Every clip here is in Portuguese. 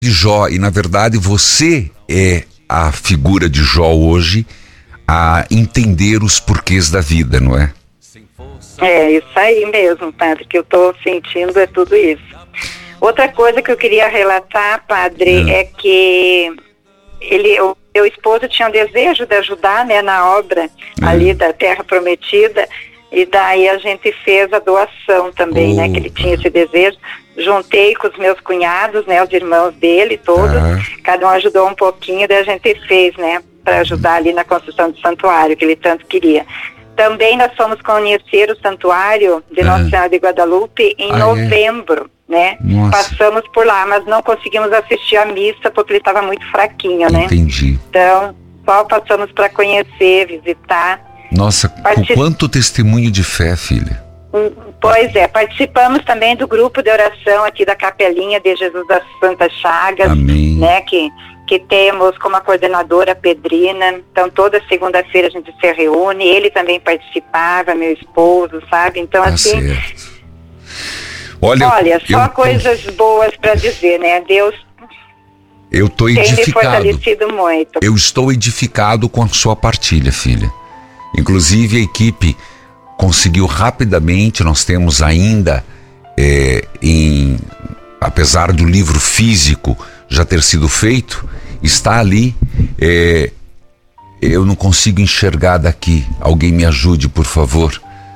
de Jó, e na verdade você é a figura de Jó hoje a entender os porquês da vida, não é? É isso aí mesmo, padre, que eu estou sentindo é tudo isso. Outra coisa que eu queria relatar, padre, é que o meu esposo tinha um desejo de ajudar, né, na obra ali da Terra Prometida, e daí a gente fez a doação também, né, que ele tinha esse desejo. Juntei com os meus cunhados, né, os irmãos dele, todos, cada um ajudou um pouquinho, daí a gente fez, né, para ajudar ali na construção do santuário, que ele tanto queria. Também nós fomos conhecer o santuário de Nossa Senhora de Guadalupe em novembro, né? Nossa. Passamos por lá, mas não conseguimos assistir a missa porque ele estava muito fraquinho, né? Entendi. Então, só passamos para conhecer, visitar. Nossa, quanto testemunho de fé, filha. Pois é, participamos também do grupo de oração aqui da Capelinha de Jesus das Santas Chagas. Amém. Né, que temos como a coordenadora Pedrina. Então toda segunda-feira a gente se reúne, ele também participava, meu esposo, sabe? Então assim, certo. Olha só coisas boas para dizer, né? Deus tem me fortalecido muito. Eu estou edificado com a sua partilha, filha. Inclusive a equipe conseguiu rapidamente, nós temos ainda, apesar do livro físico já ter sido feito, está ali, eu não consigo enxergar daqui, alguém me ajude, por favor.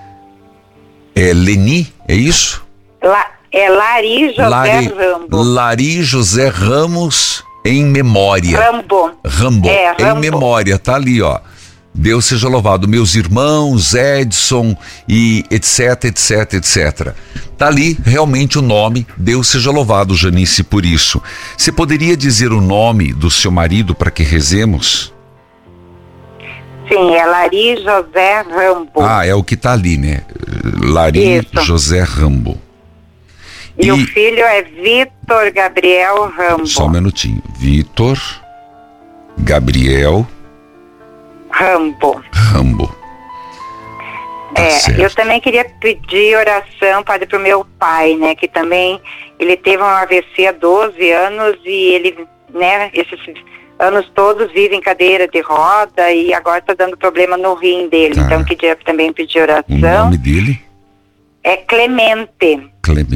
Leni, é isso? Lari José Ramos. Lari José Ramos em memória. Rambo. Em memória, tá ali, ó. Deus seja louvado, meus irmãos, Edson e etc, etc, etc. Tá ali realmente o nome, Deus seja louvado, Janice, por isso. Você poderia dizer o nome do seu marido para que rezemos? Sim, é Lari José Rambo. É o que tá ali, né? Lari isso. José Rambo. E o filho é Vitor Gabriel Rambo. Só um minutinho. Vitor Gabriel Rambo. Eu também queria pedir oração, padre, pro meu pai, né, que também, ele teve um AVC há 12 anos e ele, né, esses anos todos vive em cadeira de roda e agora tá dando problema no rim dele, então queria também pedir oração. O nome dele? É Clemente.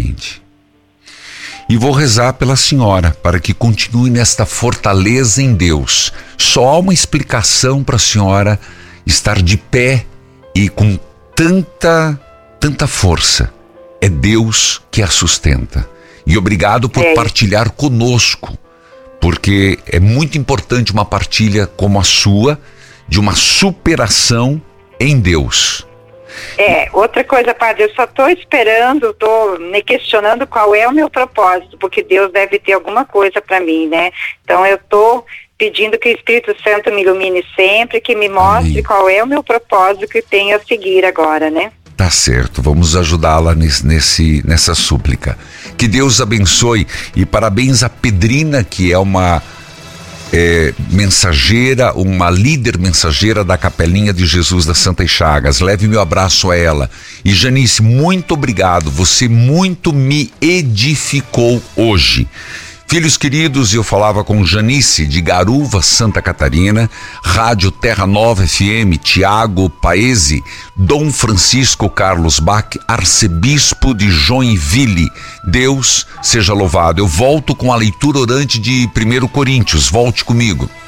E vou rezar pela senhora, para que continue nesta fortaleza em Deus. Só há uma explicação para a senhora estar de pé e com tanta força. É Deus que a sustenta. E obrigado por partilhar conosco, porque é muito importante uma partilha como a sua, de uma superação em Deus. Outra coisa, padre, eu só estou esperando, estou me questionando qual é o meu propósito, porque Deus deve ter alguma coisa para mim, né? Então eu estou pedindo que o Espírito Santo me ilumine sempre, que me mostre qual é o meu propósito que tenho a seguir agora, né? Tá certo, vamos ajudá-la nessa súplica. Que Deus abençoe e parabéns à Pedrina, que é uma mensageira, uma líder mensageira da Capelinha de Jesus das Santas Chagas. Leve meu abraço a ela. E Janice, muito obrigado, você muito me edificou hoje. Filhos queridos, eu falava com Janice de Garuva, Santa Catarina, Rádio Terra Nova FM, Tiago Paese, Dom Francisco Carlos Bach, Arcebispo de Joinville. Deus seja louvado. Eu volto com a leitura orante de 1 Coríntios, volte comigo.